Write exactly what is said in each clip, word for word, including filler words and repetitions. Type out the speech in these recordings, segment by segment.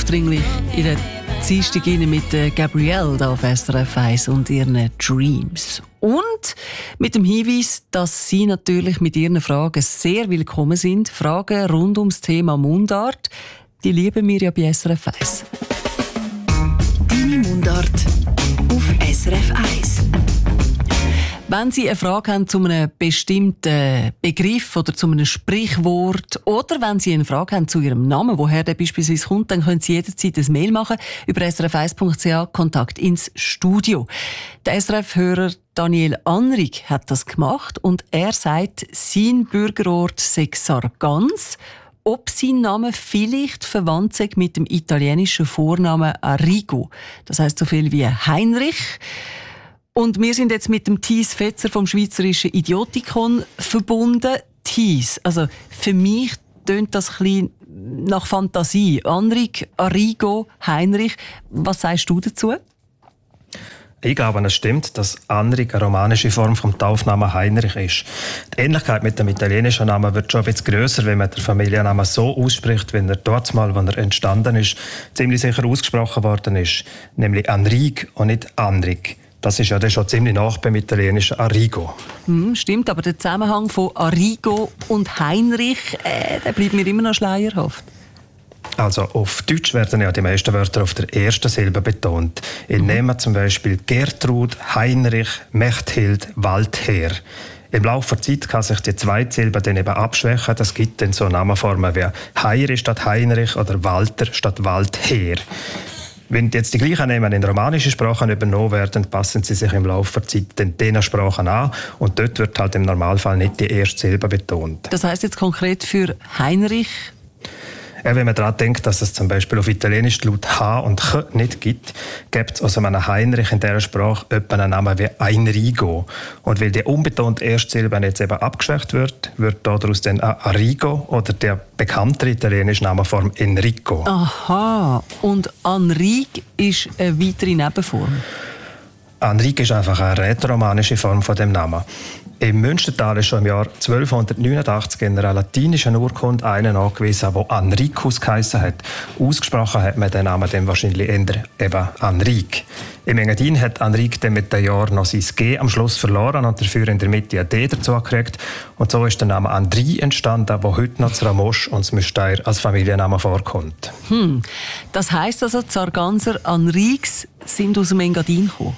aufdringlich in der Dienstag mit Gabrielle hier auf S R F eins und ihren Dreams. Und mit dem Hinweis, dass Sie natürlich mit Ihren Fragen sehr willkommen sind. Fragen rund ums Thema Mundart, die lieben wir ja bei S R F eins. Deine Mundart auf S R F eins. Wenn Sie eine Frage haben zu einem bestimmten Begriff oder zu einem Sprichwort oder wenn Sie eine Frage haben zu Ihrem Namen, woher der beispielsweise kommt, dann können Sie jederzeit ein Mail machen über s r f eins punkt c h, Kontakt ins Studio. Der S R F-Hörer Daniel Anrig hat das gemacht und er sagt, sein Bürgerort sei Sargans, ob sein Name vielleicht verwandt sei mit dem italienischen Vornamen Arrigo. Das heisst so viel wie Heinrich. Und wir sind jetzt mit dem Thies Fetzer vom Schweizerischen Idiotikon verbunden. Thies, also für mich tönt das ein bisschen nach Fantasie. Anrig, Arrigo, Heinrich, was sagst du dazu? Ich glaube, es stimmt, dass Anrig eine romanische Form vom Taufnamen Heinrich ist. Die Ähnlichkeit mit dem italienischen Namen wird schon ein bisschen grösser, wenn man den Familiennamen so ausspricht, wie er dort mal, wenn er entstanden ist, ziemlich sicher ausgesprochen worden ist. Nämlich Anrig und nicht Anrig. Das ist ja dann schon ziemlich nah beim italienischen Arrigo. Hm, stimmt, aber der Zusammenhang von Arrigo und Heinrich, äh, der bleibt mir immer noch schleierhaft. Also auf Deutsch werden ja die meisten Wörter auf der ersten Silbe betont. Ich mhm. nehme zum Beispiel Gertrud, Heinrich, Mechthild, Waldherr. Im Laufe der Zeit kann sich die zweite Silbe dann eben abschwächen. Das gibt dann so Namenformen wie Heiri statt Heinrich oder Walter statt Waldherr. Wenn jetzt die gleichen Namen in romanische Sprachen übernommen werden, passen sie sich im Laufe der Zeit den diesen Sprachen an und dort wird halt im Normalfall nicht die erste Silbe betont. Das heisst jetzt konkret für Heinrich? Ja, wenn man daran denkt, dass es zum Beispiel auf Italienisch die Laut H und Ch nicht gibt, gibt es aus einem Heinrich in dieser Sprache etwa einen Namen wie Einrigo. Und weil die unbetonte Erstsilbe jetzt eben abgeschwächt wird, wird daraus dann Arrigo oder der bekanntere italienische Namenform Enrico. Aha, und Anrig ist eine weitere Nebenform? Anrig ist einfach eine rätoromanische Form von dem Namen. Im Münstertal ist schon im Jahr zwölfhundertneunundachtzig in einer latinischen Urkunde einen angewiesen, der Anricus geheissen hat. Ausgesprochen hat man den Namen dann wahrscheinlich eher eben Anrig. Im Engadin hat Anrig dann mit den Jahren noch sein G am Schluss verloren und dafür in der Mitte ein D dazu gekriegt. Und so ist der Name Andri entstanden, der heute noch zu Ramosch und zu Müstair als Familienname vorkommt. Hm. Das heisst also, die Sarganser Anrigs sind aus dem Engadin gekommen?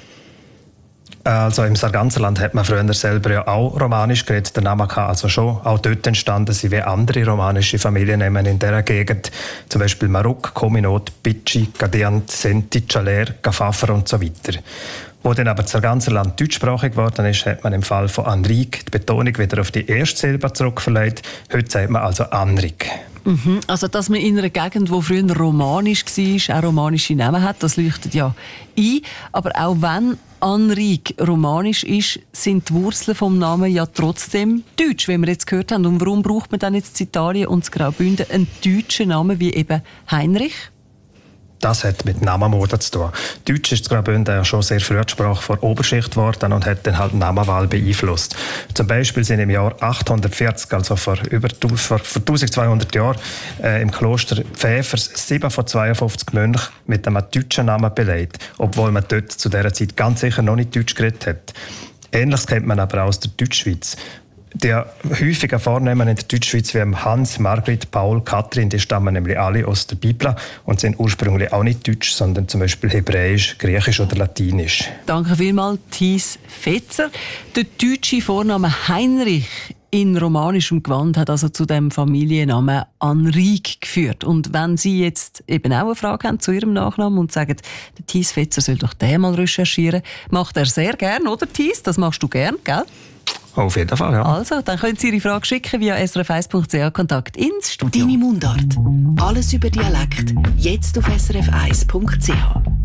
Also im Sarganserland hat man früher selber ja auch romanisch geredet. Der Name kann also schon auch dort entstanden sein, wie andere romanische Familiennamen in dieser Gegend. Zum Beispiel Maruk, Kominot, Pitschi, Gadiant, Senti, Chaler, Gafafer und so weiter. Wo dann aber das Sarganserland deutschsprachig geworden ist, hat man im Fall von Anrig die Betonung wieder auf die erste Silbe zurückverlegt. Heute sagt man also Anrig. Mhm. Also, dass man in einer Gegend, die früher romanisch war, auch romanische Namen hat, das leuchtet ja ein. Aber auch wenn Anrig romanisch ist, sind die Wurzeln vom Namen ja trotzdem deutsch, wie wir jetzt gehört haben. Und warum braucht man dann jetzt in Italien und in Graubünden einen deutschen Namen wie eben Heinrich? Das hat mit Namenmode zu tun. Deutsch ist in Graubünden ja schon sehr früh die Sprache vor Oberschicht geworden und hat dann halt die Namenwahl beeinflusst. Zum Beispiel sind im Jahr achthundertvierzig, also vor über vor, vor zwölfhundert Jahren, äh, im Kloster Pfäfers sieben von zweiundfünfzig Mönchen mit einem deutschen Namen belegt, obwohl man dort zu dieser Zeit ganz sicher noch nicht Deutsch geredet hat. Ähnliches kennt man aber auch aus der Deutschschweiz. Die häufigen Vornamen in der Deutschschweiz wie Hans, Margrit, Paul, Kathrin, die stammen nämlich alle aus der Bibel und sind ursprünglich auch nicht deutsch, sondern zum Beispiel hebräisch, griechisch oder latinisch. Danke vielmals, Thies Fetzer. Der deutsche Vorname Heinrich in romanischem Gewand hat also zu dem Familiennamen Anrig geführt. Und wenn Sie jetzt eben auch eine Frage haben zu Ihrem Nachnamen und sagen, der Thies Fetzer soll doch den mal recherchieren, macht er sehr gern, oder Thies? Das machst du gern, gell? Auf jeden Fall, ja. Also, dann können Sie Ihre Frage schicken via s r f eins punkt c h, Kontakt ins Studio. Deine Mundart. Alles über Dialekt. Jetzt auf s r f eins punkt c h.